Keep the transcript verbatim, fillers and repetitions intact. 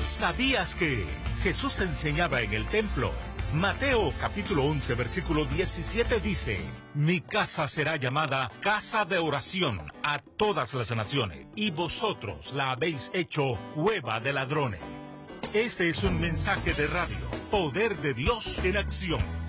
¿Sabías que Jesús enseñaba en el templo? Mateo capítulo once versículo diecisiete dice: Mi casa será llamada casa de oración a todas las naciones, y vosotros la habéis hecho cueva de ladrones. Este es un mensaje de radio, Poder de Dios en acción.